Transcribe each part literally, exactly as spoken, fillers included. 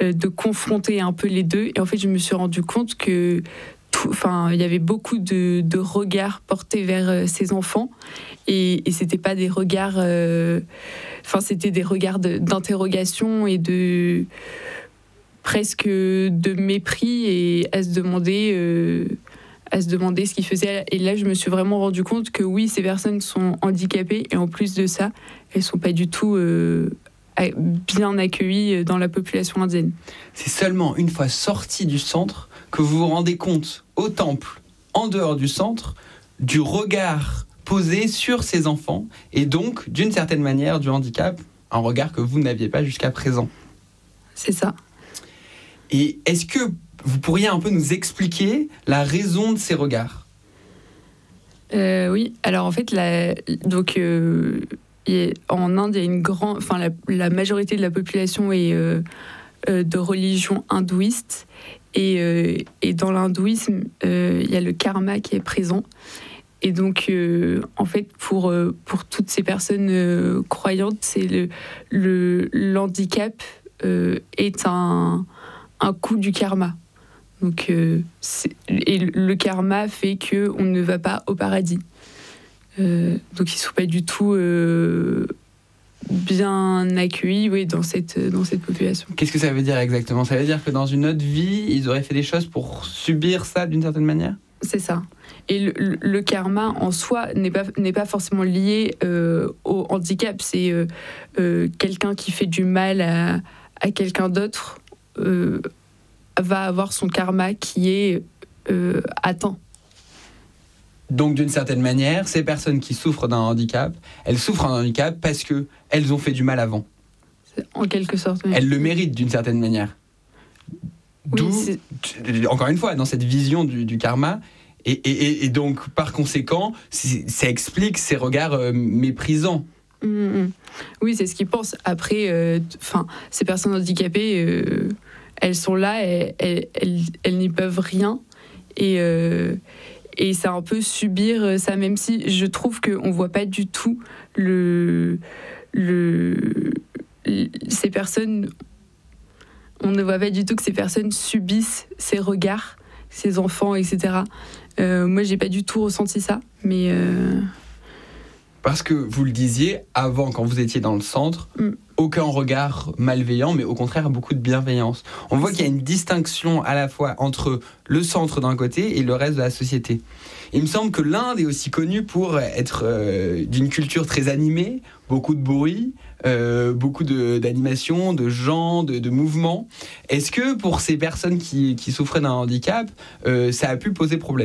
euh, de confronter un peu les deux. Et en fait, je me suis rendu compte que Enfin, il y avait beaucoup de, de regards portés vers euh, ces enfants et, et c'était pas des regards. Euh, enfin, c'était des regards de, d'interrogation et de presque de mépris et à se demander, euh, à se demander ce qu'ils faisaient. Et là, je me suis vraiment rendu compte que oui, ces personnes sont handicapées et en plus de ça, elles sont pas du tout euh, bien accueillies dans la population indienne. C'est seulement une fois sorti du centre que vous vous rendez compte au temple, en dehors du centre, du regard posé sur ces enfants et donc, d'une certaine manière, du handicap, un regard que vous n'aviez pas jusqu'à présent. C'est ça. Et est-ce que vous pourriez un peu nous expliquer la raison de ces regards ? euh, Oui, alors en fait, la, donc, euh, en Inde, il y a une grande, enfin, la, la majorité de la population est euh, euh, de religion hindouiste. Et, euh, et dans l'hindouisme, euh, il y a le karma qui est présent. Et donc, euh, en fait, pour, euh, pour toutes ces personnes euh, croyantes, c'est le, le, l'handicap euh, est un, un coup du karma. Donc, euh, c'est, et le karma fait qu'on ne va pas au paradis. Euh, donc, ils ne sont pas du tout... Euh, bien accueillis oui, dans, cette, dans cette population. Qu'est-ce que ça veut dire exactement ? Ça veut dire que dans une autre vie, ils auraient fait des choses pour subir ça d'une certaine manière ? C'est ça. Et le, le karma en soi n'est pas, n'est pas forcément lié euh, au handicap. C'est euh, euh, quelqu'un qui fait du mal à, à quelqu'un d'autre euh, va avoir son karma qui est euh, atteint. Donc, d'une certaine manière, ces personnes qui souffrent d'un handicap, elles souffrent d'un handicap parce qu'elles ont fait du mal avant. En quelque sorte, oui. Elles le méritent d'une certaine manière. D'où, oui, t- encore une fois, dans cette vision du, du karma, et, et, et donc, par conséquent, ça explique ces regards euh, méprisants. Mmh, oui, c'est ce qu'ils pensent. Après, euh, ces personnes handicapées, euh, elles sont là, elles, elles, elles, elles n'y peuvent rien. Et... Euh, Et c'est un peu subir ça, même si je trouve qu'on ne voit pas du tout le, le, ces personnes... On ne voit pas du tout que ces personnes subissent ces regards, ces enfants, et cetera. Euh, moi, je n'ai pas du tout ressenti ça, mais... Euh... Parce que, vous le disiez, avant, quand vous étiez dans le centre, mm. aucun regard malveillant, mais au contraire, beaucoup de bienveillance. On voit qu'il y a une distinction à la fois entre le centre d'un côté et le reste de la société. Il me semble que l'Inde est aussi connue pour être euh, d'une culture très animée, beaucoup de bruit, euh, beaucoup de, d'animation, de gens, de, de mouvements. Est-ce que pour ces personnes qui, qui souffraient d'un handicap, euh, ça a pu poser problème ?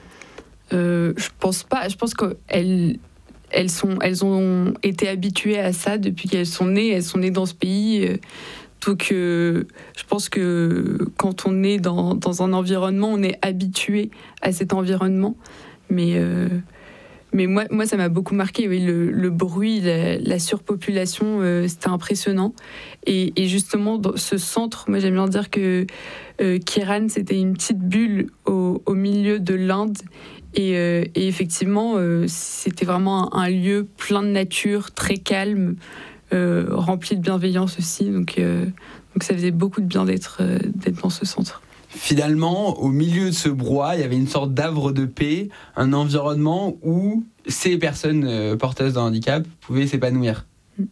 euh, Je pense pas. Je pense qu'elles... Elles, sont, elles ont été habituées à ça depuis qu'elles sont nées. Elles sont nées dans ce pays. Donc, euh, je pense que quand on est dans, dans un environnement, on est habitué à cet environnement. Mais, euh, mais moi, moi, ça m'a beaucoup marqué. Oui, le, le bruit, la, la surpopulation, euh, c'était impressionnant. Et, et justement, dans ce centre, moi, j'aime bien dire que euh, Kiran, c'était une petite bulle au, au milieu de l'Inde. Et, euh, et effectivement, euh, c'était vraiment un, un lieu plein de nature, très calme, euh, rempli de bienveillance aussi. Donc, euh, donc ça faisait beaucoup de bien d'être, euh, d'être dans ce centre. Finalement, au milieu de ce brouhaha, il y avait une sorte d'havre de paix, un environnement où ces personnes euh, porteuses d'un handicap pouvaient s'épanouir. Mm.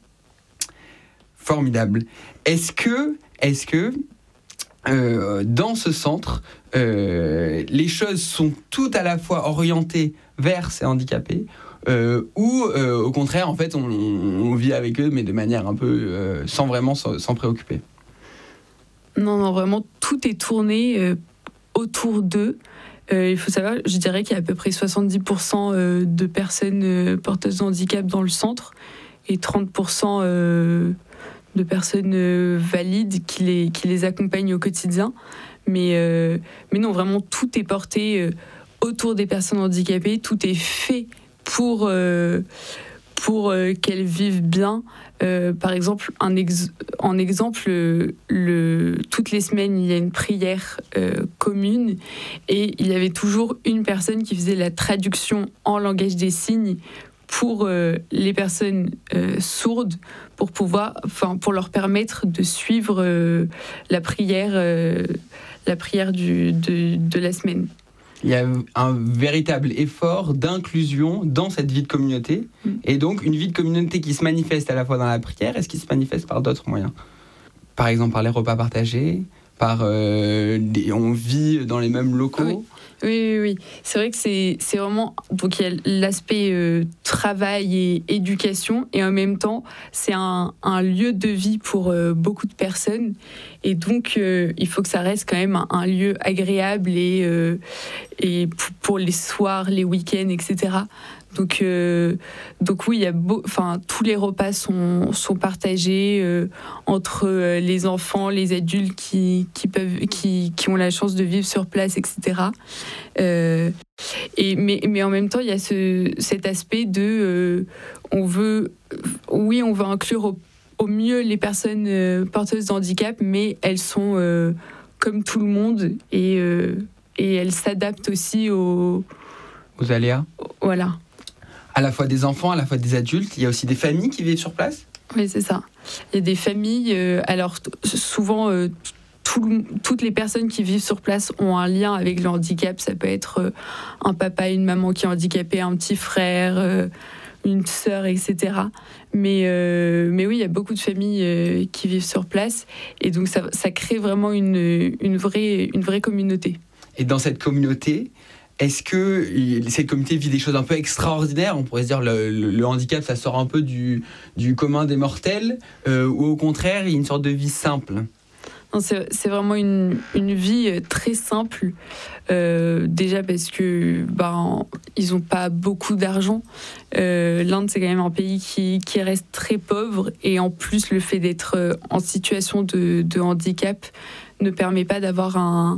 Formidable. Est-ce que, est-ce que euh, dans ce centre, euh, les choses sont tout à la fois orientées vers ces handicapés euh, ou euh, au contraire, en fait, on, on vit avec eux, mais de manière un peu euh, sans vraiment s'en, s'en préoccuper? Non, non, vraiment, tout est tourné euh, autour d'eux. Euh, il faut savoir, je dirais qu'il y a à peu près soixante-dix pour cent euh, de personnes euh, porteuses de handicap dans le centre et trente pour cent euh, de personnes euh, valides qui les, qui les accompagnent au quotidien. Mais, euh, mais non, vraiment, tout est porté euh, autour des personnes handicapées. Tout est fait pour, euh, pour euh, qu'elles vivent bien. Euh, par exemple, un ex- en exemple, le, le, toutes les semaines, il y a une prière euh, commune et il y avait toujours une personne qui faisait la traduction en langage des signes pour euh, les personnes euh, sourdes, pour pouvoir, enfin, pour leur permettre de suivre euh, la prière, euh, la prière du, de, de la semaine. Il y a un véritable effort d'inclusion dans cette vie de communauté, mmh. et donc une vie de communauté qui se manifeste à la fois dans la prière et ce qui se manifeste par d'autres moyens. Par exemple, par les repas partagés, par euh, des, on vit dans les mêmes locaux. Oui. Oui, oui, oui. C'est vrai que c'est, c'est vraiment... Donc, il y a l'aspect euh, travail et éducation, et en même temps, c'est un, un lieu de vie pour euh, beaucoup de personnes. Et donc, euh, il faut que ça reste quand même un, un lieu agréable et, euh, et pour les soirs, les week-ends, et cetera. Donc, euh, donc oui, il y a beau, enfin, tous les repas sont, sont partagés euh, entre euh, les enfants, les adultes qui, qui, peuvent, qui, qui ont la chance de vivre sur place, et cetera. Euh, et, mais, mais en même temps, il y a ce, cet aspect de... Euh, on veut, oui, on veut inclure au, au mieux les personnes euh, porteuses de handicap, mais elles sont euh, comme tout le monde et, euh, et elles s'adaptent aussi aux... Aux aléas. Voilà. À la fois des enfants, à la fois des adultes. Il y a aussi des familles qui vivent sur place ? Oui, c'est ça. Il y a des familles, euh, alors t- souvent, euh, tout, toutes les personnes qui vivent sur place ont un lien avec le handicap. Ça peut être euh, un papa, une maman qui est handicapé, un petit frère, euh, une sœur, et cetera. Mais, euh, mais oui, il y a beaucoup de familles euh, qui vivent sur place. Et donc, ça, ça crée vraiment une, une, vraie, une vraie communauté. Et dans cette communauté... Est-ce que cette communauté vit des choses un peu extraordinaires ? On pourrait se dire le, le, le handicap, ça sort un peu du, du commun des mortels, euh, ou au contraire, il y a une sorte de vie simple ? Non, c'est, c'est vraiment une, une vie très simple. Euh, déjà parce que ben, ils n'ont pas beaucoup d'argent. Euh, L'Inde, c'est quand même un pays qui, qui reste très pauvre. Et en plus, le fait d'être en situation de, de handicap ne permet pas d'avoir un,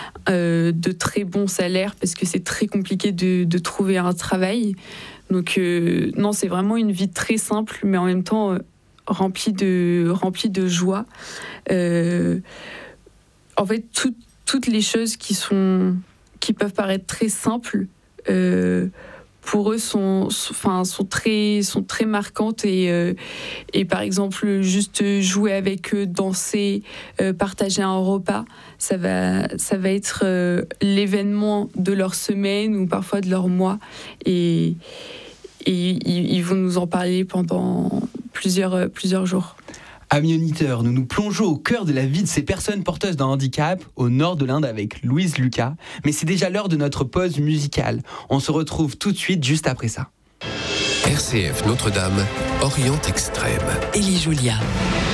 euh, de très bons salaires parce que c'est très compliqué de, de trouver un travail. Donc euh, non, c'est vraiment une vie très simple, mais en même temps euh, remplie de, remplie de joie. Euh, en fait, tout, toutes les choses qui, sont, qui peuvent paraître très simples, euh, pour eux, sont, sont, enfin, sont, très, sont très marquantes. Et, euh, et par exemple, juste jouer avec eux, danser, euh, partager un repas, ça va, ça va être euh, l'événement de leur semaine ou parfois de leur mois. Et, et ils, ils vont nous en parler pendant plusieurs, plusieurs jours. Amis auditeurs, nous nous plongeons au cœur de la vie de ces personnes porteuses d'un handicap au nord de l'Inde avec Louise Lucas. Mais c'est déjà l'heure de notre pause musicale. On se retrouve tout de suite juste après ça. R C F Notre-Dame, Orient Extrême. Élie Julia.